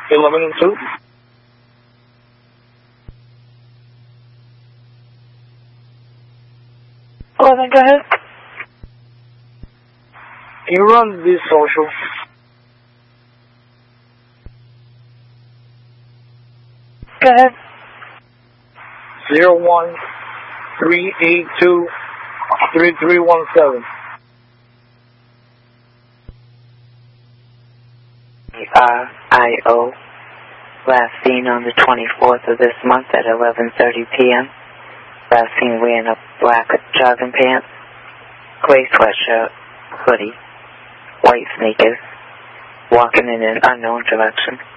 11 and 2. Go ahead. You run this social. Go ahead. 013823317. RIO, last seen on the 24th of this month at 11:30 p.m. Last seen wearing a black jogging pants, gray sweatshirt, hoodie, white sneakers, walking in an unknown direction.